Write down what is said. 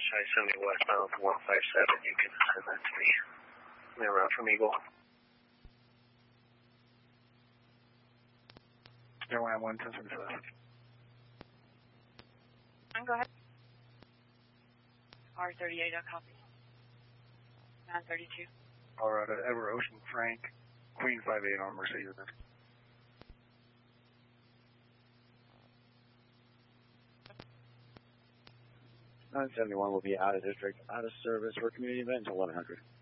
I-70 westbound 157, you can send that to me. They're out from Eagle. Airline 110 Go ahead. R38, I'll copy. 932. Colorado, Edward Ocean Frank, Queen 58 on Mercedes. 971 will be out of district, out of service for community event until 1100.